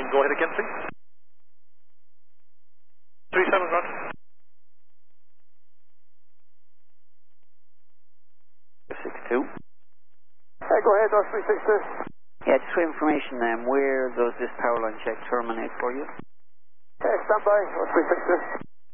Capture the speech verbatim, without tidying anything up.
go ahead again, please. three seven, roger. six two. Hey, go ahead, Osprey six two. Yeah, just for information then, where does this power line check terminate for you? Hey, stand by, Osprey six two.